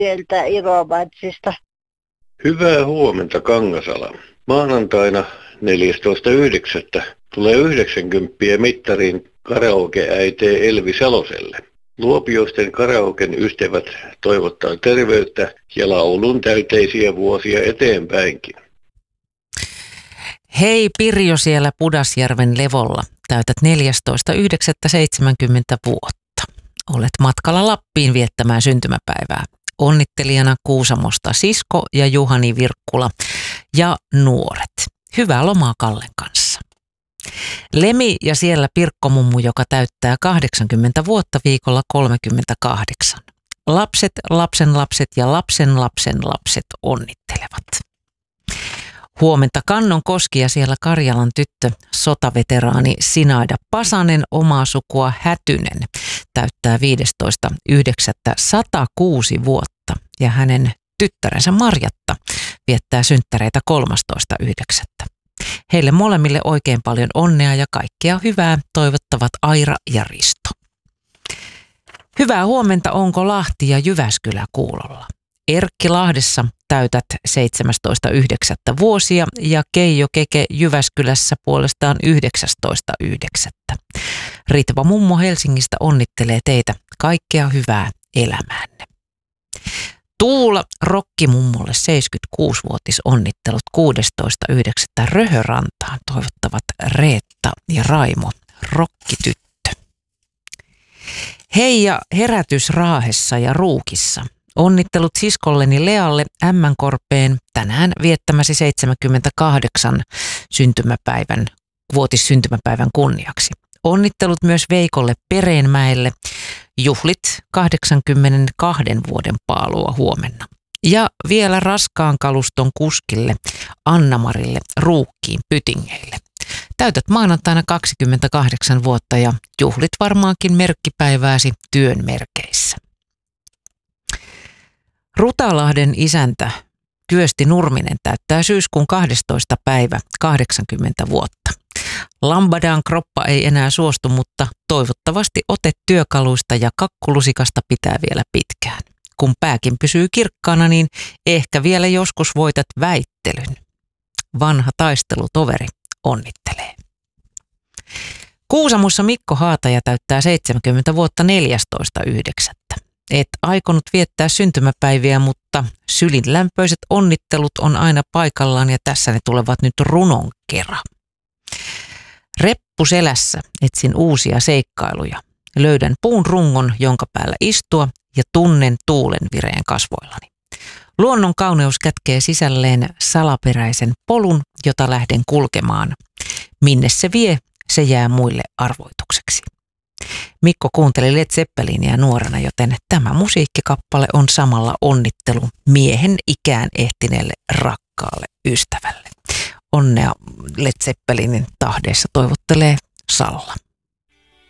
sieltä Ilomantsista. Hyvää huomenta, Kangasala. Maanantaina 14.9. tulee 90 mittariin karaoke-äitee Elvi Saloselle. Luopioisten karaoken ystävät toivottaa terveyttä ja laulun täyteisiä vuosia eteenpäinkin. Hei Pirjo siellä Pudasjärven levolla. Täytät 14.9.70 vuotta. Olet matkalla Lappiin viettämään syntymäpäivää. Onnittelijana Kuusamosta Sisko ja Juhani Virkkula ja nuoret. Hyvää lomaa Kallen kanssa. Lemi ja siellä Pirkko-mummu, joka täyttää 80 vuotta viikolla 38. Lapset, lapsenlapset ja lapsenlapsenlapset onnittelevat. Huomenta Kannon Koski ja siellä Karjalan tyttö, sotaveteraani Sinaida Pasanen, omaa sukua Hätynen, täyttää 15.9. 106 vuotta ja hänen tyttärensä Marjatta viettää synttäreitä 13.9. Heille molemmille oikein paljon onnea ja kaikkea hyvää toivottavat Aira ja Risto. Hyvää huomenta Onko Lahti ja Jyväskylä kuulolla. Erkki Lahdessa täytät 17.9. vuosia ja Keijo Keke Jyväskylässä puolestaan 19.9. Ritva mummo Helsingistä onnittelee teitä kaikkea hyvää elämäänne. Tuula Rokkimummolle 76-vuotisonnittelut 16.9. Röhörantaan toivottavat Reetta ja Raimo, rokkityttö. Hei ja herätys Raahessa ja Ruukissa. Onnittelut siskolleni Lealle Ämmänkorpeen tänään viettämäsi 78 vuotissyntymäpäivän kunniaksi. Onnittelut myös Veikolle Pereenmäelle. Juhlit 82 vuoden paalua huomenna. Ja vielä raskaan kaluston kuskille Anna-Marille Ruukkiin Pytingeille. Täytät maanantaina 28 vuotta ja juhlit varmaankin merkkipäivääsi työn merkeissä. Rutalahden isäntä Kyösti Nurminen täyttää syyskuun 12. päivä 80 vuotta. Lambadaan kroppa ei enää suostu, mutta toivottavasti ote työkaluista ja kakkulusikasta pitää vielä pitkään. Kun pääkin pysyy kirkkaana, niin ehkä vielä joskus voitat väittelyn. Vanha taistelutoveri onnittelee. Kuusamossa Mikko Haataja täyttää 70 vuotta 14.9. Et aikonut viettää syntymäpäiviä, mutta sylinlämpöiset onnittelut on aina paikallaan ja tässä ne tulevat nyt runon kera. Reppu selässä etsin uusia seikkailuja. Löydän puun rungon, jonka päällä istua ja tunnen tuulen vireen kasvoillani. Luonnon kauneus kätkee sisälleen salaperäisen polun, jota lähden kulkemaan. Minne se vie, se jää muille arvoitukseksi. Mikko kuunteli Led Zeppelinia nuorena, joten tämä musiikkikappale on samalla onnittelu miehen ikään ehtineelle rakkaalle ystävälle. Onnea Led Zeppelinin tahdeessa toivottelee Salla.